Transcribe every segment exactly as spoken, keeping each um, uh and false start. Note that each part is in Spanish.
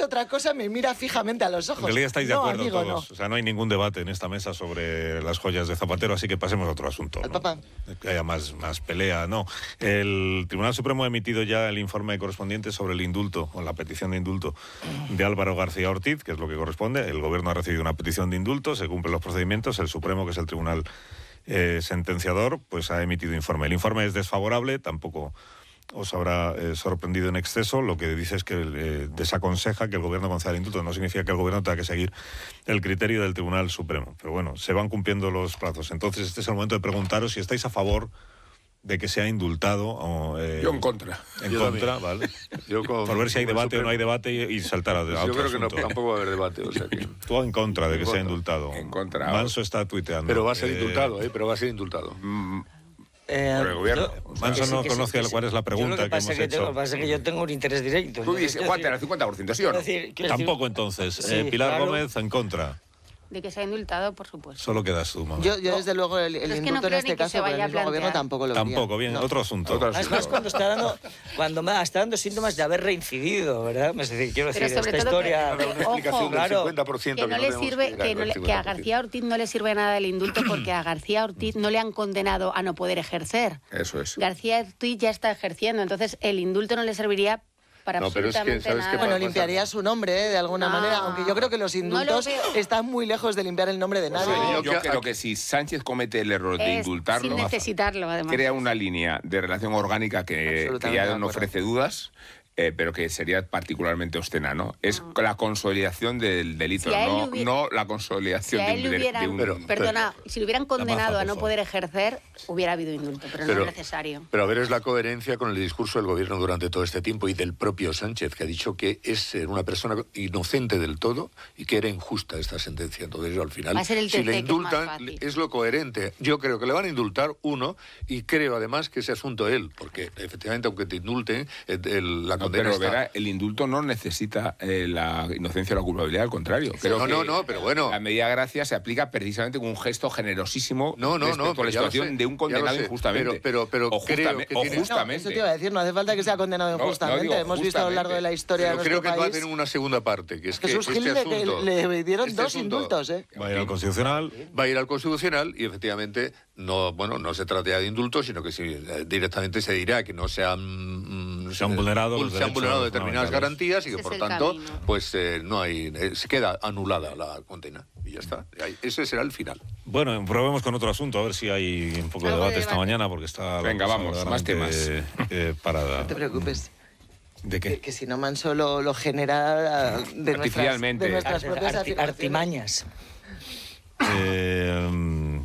otra cosa me mira fijamente a los ojos. En realidad estáis de no, acuerdo amigo, todos. No. O sea, no hay ningún debate en esta mesa sobre las joyas de Zapatero, así que pasemos a otro asunto. Al ¿no? papá. Que haya más, más pelea, no. El Tribunal Supremo ha emitido ya el informe correspondiente sobre el indulto, o la petición de indulto de Álvaro García Ortiz, que es lo que corresponde. El Gobierno ha recibido una petición de indulto, se cumplen los procedimientos, el Supremo, que es el Tribunal eh, sentenciador, pues ha emitido informe. El informe es desfavorable, tampoco os habrá eh, sorprendido en exceso. Lo que dice es que eh, desaconseja que el Gobierno conceda el indulto. No significa que el Gobierno tenga que seguir el criterio del Tribunal Supremo. Pero bueno, se van cumpliendo los plazos. Entonces, este es el momento de preguntaros si estáis a favor de que sea indultado. O, eh, Yo en contra. En Yo contra, también. ¿vale? Yo con, Por ver si hay debate Supremo. o no hay debate y, y saltar a, a Pues otro yo creo que no, asunto. tampoco va a haber debate. O sea que... Tú en contra de que En sea contra. indultado. En contra. Manso está tuiteando. Pero va a ser Eh, indultado, ¿eh? Pero va a ser indultado. Mm, Eh, Por el gobierno. yo- Manso que sí, no que sí, conoce que sí. cuál es la Yo pregunta lo que, que pasa hemos que tengo, hecho. Lo que pasa es que yo tengo un interés directo. Tú dices, Entonces, Juan, quiero el cincuenta por ciento, ¿sí o no? decir- quiero decir- quiero decir- Tampoco entonces. Sí, Eh, Pilar claro. Gómez en contra. De que se ha indultado, por supuesto. Solo quedas tú, mamá. Yo, yo desde luego, el, el Pero es que no indulto en creo este ni que caso se por el vaya a mismo gobierno plantear. tampoco lo vería. Tampoco, bien. No. Otro asunto. Otro asunto. Además, cuando está dando, cuando me- está dando síntomas de haber reincidido, ¿verdad? Es decir, quiero Pero decir, sobre esta todo que- historia... Una explicación Ojo, del claro, cincuenta por ciento Que no le tenemos sirve, llegar que, al no le- que a cincuenta por ciento. García Ortiz no le sirve nada el indulto porque a García Ortiz no le han condenado a no poder ejercer. Eso es. García Ortiz ya está ejerciendo, entonces el indulto no le serviría para No, pero es que, absolutamente ¿sabes qué nada. Bueno, pasa? limpiaría su nombre, ¿eh? De alguna No. manera, aunque yo creo que los No lo indultos veo. están muy lejos de limpiar el nombre de nadie. Sí, Yo, yo yo que- creo que si Sánchez comete el error de Es indultarlo, sin necesitarlo, además. crea una línea de relación orgánica que, que Absolutamente ya de no acuerdo. ofrece dudas, eh, pero que sería particularmente obscena, ¿no? Es la consolidación del delito, Si a él no, le hubiera- no la Si consolidación a de él un, le de- hubieran, de un- Pero- perdona, si le hubieran condenado Maza, a no por poder ejercer, hubiera habido indulto, pero, no Pero- es necesario. Pero a ver, es la coherencia con el discurso del gobierno durante todo este tiempo y del propio Sánchez, que ha dicho que es eh, una persona inocente del todo y que era injusta esta sentencia. Entonces, yo, al final, Va a ser el si le T T, que es más indultan, fácil. es lo coherente. Yo creo que le van a indultar uno y creo además que ese asunto él, porque efectivamente, aunque te indulten, eh, el- la No, condena pero está... verá, el indulto no necesita eh, la inocencia o la culpabilidad, al contrario. Creo No, que no, no, pero bueno. La medida de gracia se aplica precisamente con un gesto generosísimo No, no, respecto no, a pero la ya lo situación sé, de un ya lo condenado sé, injustamente. pero- pero- pero o creo justame- que o tiene- No, justamente. eso te iba a decir, no hace falta que sea condenado No, no injustamente. digo Hemos visto a lo largo de la historia Pero de creo nuestro que va a país. tener una segunda parte, que es que Jesús este Gil le, asunto, le dieron este dos asunto indultos, ¿eh? Va a ir al Constitucional. va a ir al Constitucional y efectivamente no, bueno, no se trata ya de indulto, sino que sí, eh, directamente se dirá que no se han, mm, Se han vulnerado los se han derechos vulnerado determinadas fundamentales. garantías y que Ese por es el tanto camino. pues eh, no hay eh, se queda anulada la condena y ya está. Ahí- Ese será el final. Bueno, probemos con otro asunto, a ver si hay un poco de Algo de debate esta debate. mañana, porque está... la Venga, cosa vamos, verdaderamente, más temas. eh, parada. No te preocupes. ¿De Que, qué? que si no Manso lo, lo genera de nuestras, Artificialmente. de nuestras Arti- propias arti- afirmaciones. artimañas. Eh, mm,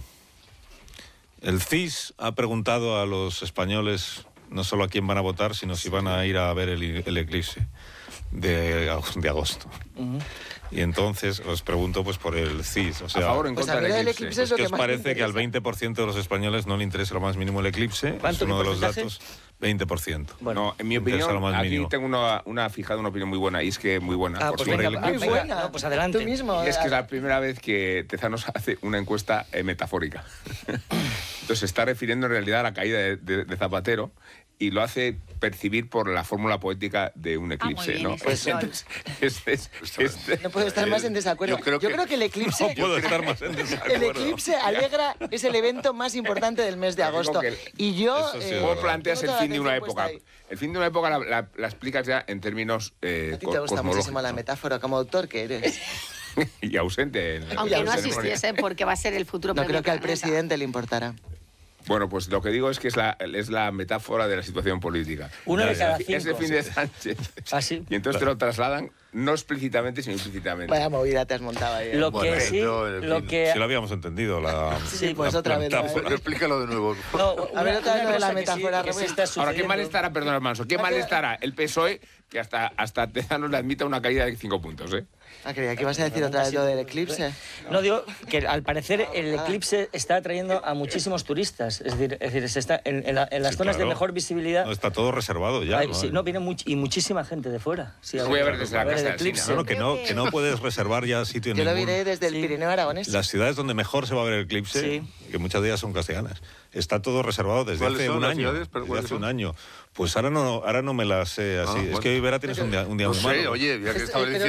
el C I S ha preguntado a los españoles no solo a quién van a votar, sino si van a ir a ver el, el eclipse de, ag- de agosto. Y entonces os pregunto pues por el C I S. O sea, a favor o en Pues contra a mí del el eclipse. eclipse es lo ¿qué que os más me parece que al interesa. veinte por ciento de los españoles no le interesa lo más mínimo el eclipse? Es ¿Cuánto, uno qué de los porcentaje? datos. veinte por ciento. Bueno, No, en mi Me interesa opinión, lo más aquí mínimo. tengo una, una fijada, una opinión muy buena, y es que muy buena. Ah, por pues sobre venga, el ah, Muy eclipse. venga, buena. no, pues adelante. Tú mismo. Y es que es eh, la primera vez que Tezanos hace una encuesta eh, metafórica. Entonces se está refiriendo en realidad a la caída de, de- de Zapatero y lo hace percibir por la fórmula poética de un eclipse, bien, ¿no? ese sol. Entonces, este es- este- No puedo estar más en desacuerdo. Yo creo que- el eclipse... No puedo estar más en El desacuerdo. eclipse alegra es el evento más importante del mes de Digo agosto. que el- Y yo... Eso sí es eh, verdad. ¿Cómo planteas el tengo toda fin de la una atención época? puesta ahí. El fin de una época la, la- la explicas ya en términos eh, A ti co- te gusta cosmológicos, muchísimo la ¿no? metáfora, como autor que eres. Y ausente. en- en Aunque la no ceremonia. asistiese porque va a ser el futuro No creo que al premio Planeta. presidente le importará. Bueno, pues lo que digo es que es la, es la metáfora de la situación política. Uno de Ya, cada ya. cinco. Es el fin de Sánchez. Ah, sí. Y entonces te lo trasladan no explícitamente, sino implícitamente. Vaya movida te has montado ahí. ¿eh? Lo Bueno, que sí, yo, en lo fin. que... Si lo habíamos entendido, la... Sí, pues la otra vez, metáfora. Pero explícalo de nuevo. No, A ver, una- otra vez una lo de la cosa que sí- metáfora, que sí Rubén. está Ahora, ¿qué mal sucediendo. estará, perdón, Manso, qué mal estará el P S O E que hasta, hasta Tezanos le admita una caída de cinco puntos, ¿eh? Ah, creía que ibas a decir otra vez lo del eclipse. No, digo que al parecer el eclipse está atrayendo a muchísimos turistas. Es decir, es decir se está en, en la- en las Sí, zonas claro. de mejor visibilidad. No, está todo reservado ya. hay- ¿no? sí, no, viene much- y muchísima gente de fuera. Sí, Lo voy a ver desde la ver casa el de Alsina, eclipse. No, no, que no, que no puedes reservar ya sitio en Yo lo ningún... diré desde el Sí. Pirineo Aragonés. Las ciudades donde mejor se va a ver el eclipse, Sí. que muchas de ellas son castellanas, está todo reservado desde ¿Cuáles hace son un las año. ciudades? ¿Pero Desde cuáles hace un son? año. Pues ahora no, ahora no me las sé así. Ah, es bueno. que hoy Vera tienes un día, un día No muy sé, malo. oye, ya que Es- estabas pero